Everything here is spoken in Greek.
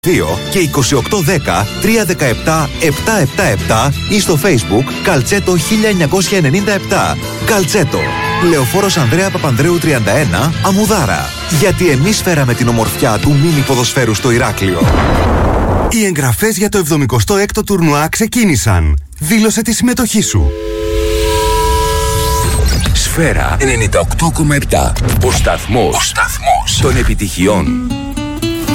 και 2810 317 777 ή στο Facebook Καλτσέτο 1997. Καλτσέτο. Λεωφόρος Ανδρέα Παπανδρέου 31, Αμμουδάρα. Γιατί εμείς φέραμε την ομορφιά του μίνι ποδοσφαίρου στο Ηράκλειο. Οι εγγραφές για το 76ο τουρνουά ξεκίνησαν. Δήλωσε τη συμμετοχή σου. Σφαίρα 98,7. Ο σταθμός των επιτυχιών.